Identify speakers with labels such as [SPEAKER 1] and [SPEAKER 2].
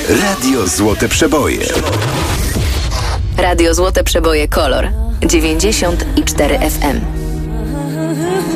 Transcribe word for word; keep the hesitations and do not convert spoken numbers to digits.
[SPEAKER 1] Radio Złote Przeboje.
[SPEAKER 2] Radio Złote Przeboje Kolor dziewięćdziesiąt cztery F M.